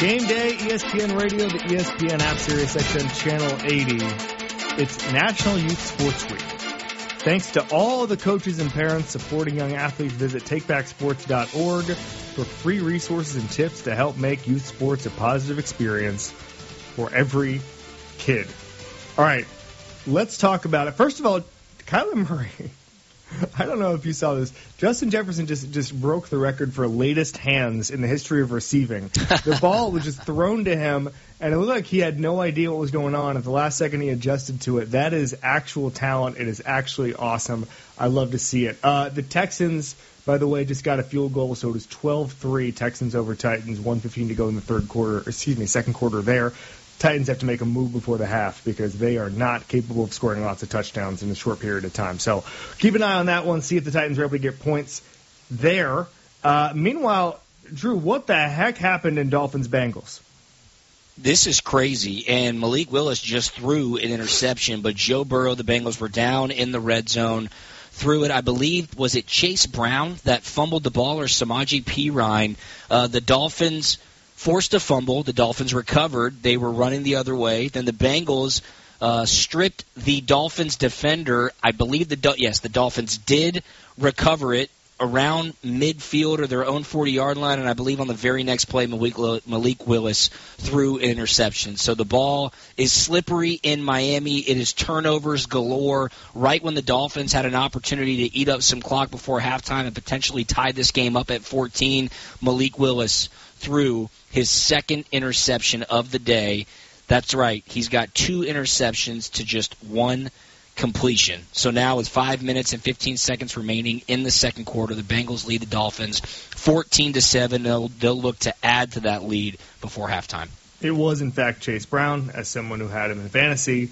Game day, ESPN Radio, the ESPN app, Sirius XM Channel 80. It's National Youth Sports Week. Thanks to all the coaches and parents supporting young athletes, visit takebacksports.org for free resources and tips to help make youth sports a positive experience for every kid. All right, let's talk about it. First of all, Kyler Murray. I don't know if you saw this. Justin Jefferson just broke the record for latest hands in the history of receiving. The ball was just thrown to him, and it looked like he had no idea what was going on. At the last second, he adjusted to it. That is actual talent. It is actually awesome. I love to see it. The Texans, by the way, just got a field goal, so it is 12-3 Texans over Titans, 1:15 to go in the second quarter there. Titans have to make a move before the half because they are not capable of scoring lots of touchdowns in a short period of time. So keep an eye on that one, see if the Titans are able to get points there. Meanwhile, Drew, what the heck happened in Dolphins-Bengals? This is crazy, and Malik Willis just threw an interception, but Joe Burrow, the Bengals were down in the red zone, threw it. I believe, was it Chase Brown that fumbled the ball or Samaje Perine? The Dolphins forced a fumble. The Dolphins recovered. They were running the other way. Then the Bengals stripped the Dolphins defender. I believe the Dolphins did recover it around midfield or their own 40-yard line, and I believe on the very next play, Malik Willis threw an interception. So the ball is slippery in Miami. It is turnovers galore. Right when the Dolphins had an opportunity to eat up some clock before halftime and potentially tie this game up at 14, Malik Willis threw his second interception of the day. That's right. He's got 2 interceptions to just 1 completion. So now with 5 minutes and 15 seconds remaining in the second quarter, the Bengals lead the Dolphins 14-7. They'll look to add to that lead before halftime. It was, in fact, Chase Brown. As someone who had him in fantasy,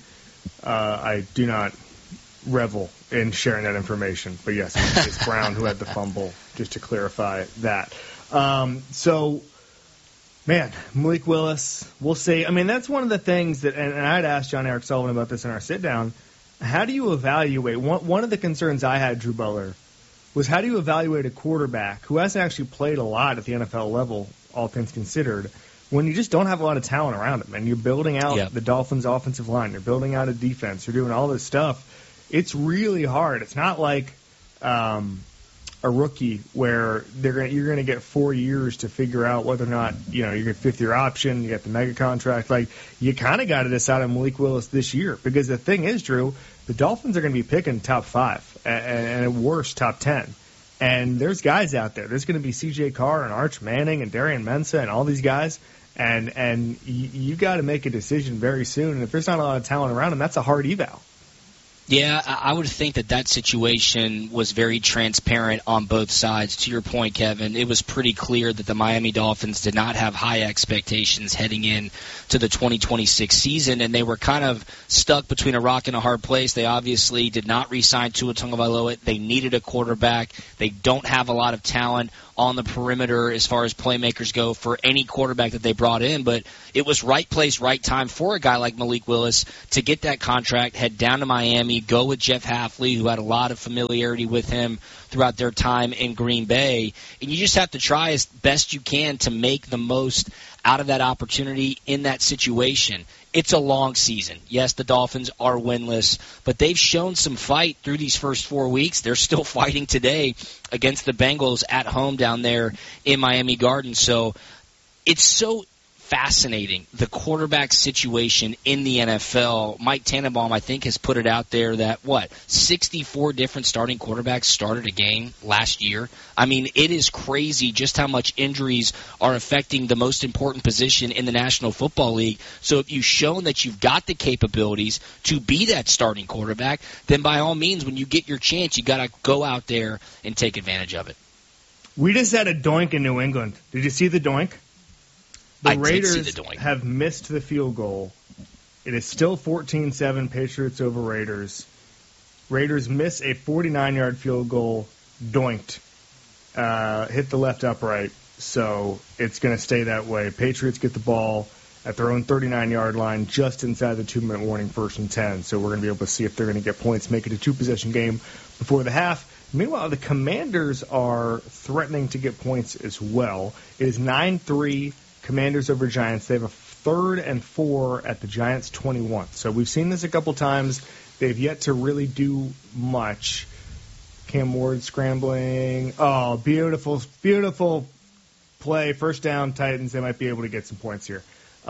I do not revel in sharing that information. But yes, it was Chase Brown who had the fumble, just to clarify that. Man, Malik Willis, we'll see. I mean, that's one of the things that, and I'd asked John Eric Sullivan about this in our sit-down, how do you evaluate, one of the concerns I had, Drew Butler, was how do you evaluate a quarterback who hasn't actually played a lot at the NFL level, all things considered, when you just don't have a lot of talent around him, and you're building out the Dolphins' offensive line, you're building out a defense, you're doing all this stuff. It's really hard. It's not like a rookie where you're going to get 4 years to figure out whether or not, you get fifth-year option, you got the mega contract. Like, you kind of got to decide on Malik Willis this year because the thing is, Drew, the Dolphins are going to be picking top 5 and at worst top 10. And there's guys out there. There's going to be C.J. Carr and Arch Manning and Darian Mensah and all these guys. And you got to make a decision very soon. And if there's not a lot of talent around them, that's a hard eval. Yeah, I would think that situation was very transparent on both sides. To your point, Kevin, it was pretty clear that the Miami Dolphins did not have high expectations heading in to the 2026 season, and they were kind of stuck between a rock and a hard place. They obviously did not re-sign Tua Tagovailoa. They needed a quarterback. They don't have a lot of talent on the perimeter as far as playmakers go for any quarterback that they brought in, but it was right place, right time for a guy like Malik Willis to get that contract, head down to Miami, go with Jeff Hafley, who had a lot of familiarity with him throughout their time in Green Bay, and you just have to try as best you can to make the most out of that opportunity in that situation. It's a long season. Yes, the Dolphins are winless, but they've shown some fight through these first 4 weeks. They're still fighting today against the Bengals at home down there in Miami Gardens. So it's so fascinating, the quarterback situation in the NFL. Mike Tannenbaum, I think, has put it out there that, 64 different starting quarterbacks started a game last year. I mean, it is crazy just how much injuries are affecting the most important position in the National Football League. So if you've shown that you've got the capabilities to be that starting quarterback, then by all means, when you get your chance, you got to go out there and take advantage of it. We just had a doink in New England. Did you see the doink? The Raiders have missed the field goal. It is still 14-7 Patriots over Raiders. Raiders miss a 49-yard field goal, doinked, hit the left upright, so it's going to stay that way. Patriots get the ball at their own 39-yard line just inside the 2-minute warning, 1st and 10, so we're going to be able to see if they're going to get points, make it a 2-possession game before the half. Meanwhile, the Commanders are threatening to get points as well. It is 9-3 Commanders over Giants. They have a 3rd and 4 at the Giants' 21. So we've seen this a couple times. They've yet to really do much. Cam Ward scrambling. Oh, beautiful, beautiful play. First down, Titans. They might be able to get some points here.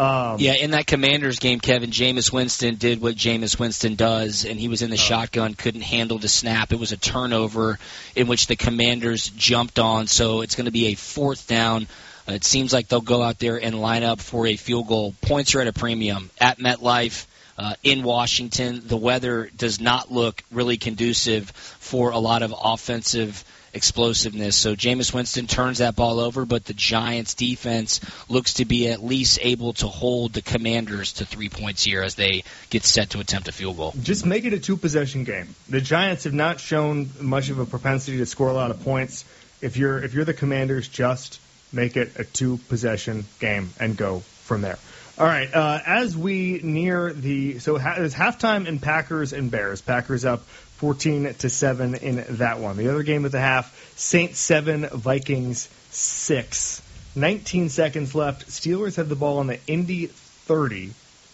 In that Commanders game, Kevin, Jameis Winston did what Jameis Winston does, and he was in the shotgun, couldn't handle the snap. It was a turnover in which the Commanders jumped on, so it's going to be a 4th down. It seems like they'll go out there and line up for a field goal. Points are at a premium at MetLife. In Washington, the weather does not look really conducive for a lot of offensive explosiveness. So Jameis Winston turns that ball over, but the Giants' defense looks to be at least able to hold the Commanders to 3 points here as they get set to attempt a field goal. Just make it a 2-possession game. The Giants have not shown much of a propensity to score a lot of points. If you're the Commanders, just make it a 2-possession game and go from there. All right, as we near there's halftime in Packers and Bears. Packers up 14-7 in that one. The other game at the half, Saints 7, Vikings 6. 19 seconds left. Steelers have the ball on the Indy 30.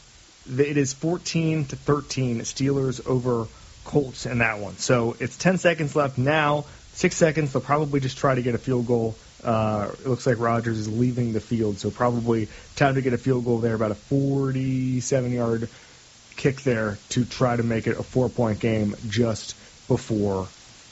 It is 14-13. Steelers over Colts in that one. So it's 10 seconds left now. 6 seconds. They'll probably just try to get a field goal. It looks like Rodgers is leaving the field, so probably time to get a field goal there, about a 47-yard kick there to try to make it a 4-point game just before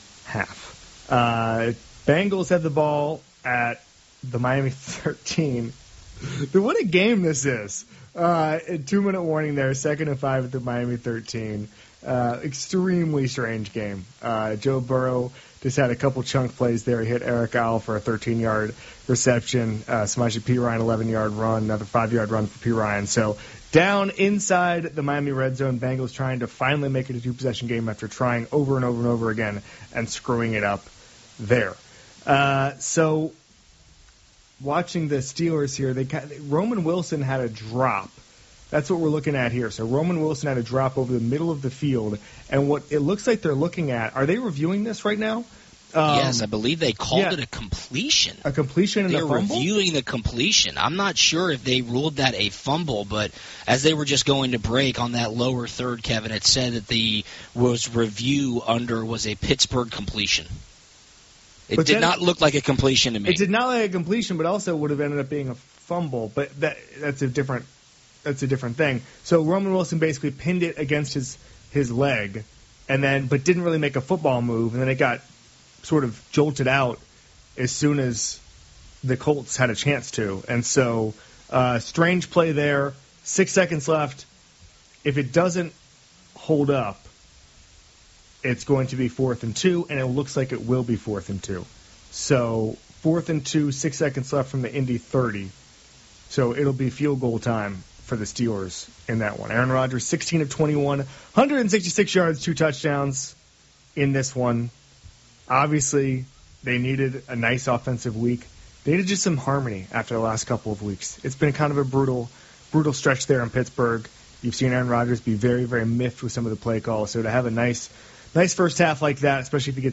half. Bengals have the ball at the Miami 13. What a game this is. A 2-minute warning there, 2nd and 5 at the Miami 13. Extremely strange game. Joe Burrow just had a couple chunk plays there. He hit Eric Isle for a 13-yard reception. Samaje Perine, 11-yard run, another 5-yard run for Perine. So down inside the Miami red zone, Bengals trying to finally make it a 2-possession game after trying over and over and over again and screwing it up there. So watching the Steelers here, Roman Wilson had a drop. That's what we're looking at here. So Roman Wilson had a drop over the middle of the field, and what it looks like they're looking at, are they reviewing this right now? Yes, I believe they called it a completion. A completion and a fumble? They're reviewing the completion. I'm not sure if they ruled that a fumble, but as they were just going to break on that lower third, Kevin, it said that the review under was a Pittsburgh completion. It did not look like a completion to me. It did not look like a completion, but also would have ended up being a fumble. But that's a different thing. So Roman Wilson basically pinned it against his leg, but didn't really make a football move, and then it got sort of jolted out as soon as the Colts had a chance to. And so strange play there. 6 seconds left. If it doesn't hold up, it's going to be 4th and 2, and it looks like it will be 4th and 2. So 4th and 2, 6 seconds left from the Indy 30. So it'll be field goal time for the Steelers in that one. Aaron Rodgers, 16 of 21, 166 yards, 2 touchdowns in this one. Obviously, they needed a nice offensive week. They needed just some harmony after the last couple of weeks. It's been kind of a brutal stretch there in Pittsburgh. You've seen Aaron Rodgers be very, very miffed with some of the play calls. So to have a nice first half like that, especially if you get